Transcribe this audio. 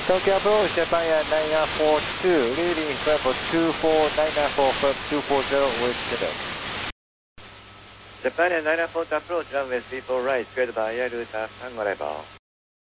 Tokyo approach, Japan Air 942, leading Flight 24994, firm 240 with Quebec. Japan Air 940 approach, runway 34 right, squared by air route Tango level.